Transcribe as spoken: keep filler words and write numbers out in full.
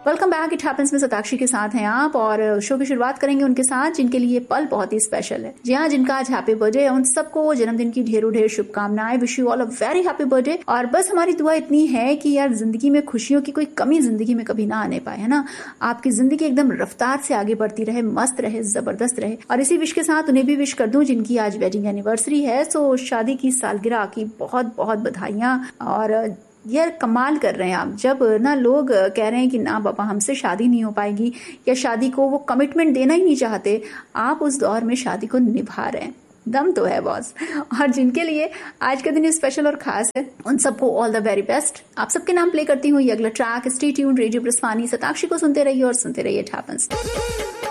Welcome back. It happens में सताक्षी के साथ हैं आप, और शो की शुरुआत करेंगे उनके साथ जिनके लिए पल बहुत ही स्पेशल है। जी हाँ, जिनका आज हैप्पी बर्थडे है, उन सबको जन्मदिन की ढेरों ढेर शुभकामनाएं। Wish you all a very happy birthday. और बस हमारी दुआ इतनी है कि यार जिंदगी में खुशियों की कोई कमी जिंदगी में कभी ना आने पाए, है ना। आपकी जिंदगी एकदम रफ्तार से आगे बढ़ती रहे, मस्त रहे, जबरदस्त रहे। और इसी विश के साथ उन्हें भी विश कर दूं जिनकी आज वेडिंग एनिवर्सरी है। सो शादी की सालगिरह की बहुत बहुत बधाइयां। और यार कमाल कर रहे हैं आप, जब ना लोग कह रहे हैं कि ना बाबा हमसे शादी नहीं हो पाएगी, या शादी को वो कमिटमेंट देना ही नहीं चाहते, आप उस दौर में शादी को निभा रहे हैं। दम तो है बॉस। और जिनके लिए आज का दिन स्पेशल और खास है, उन सबको ऑल द वेरी बेस्ट। आप सबके नाम प्ले करती हूँ ये अगला track. Stay tuned, radio प्रस्थानी, Satakshi को सुनते रहिए और सुनते रहिए इट हैपेंस।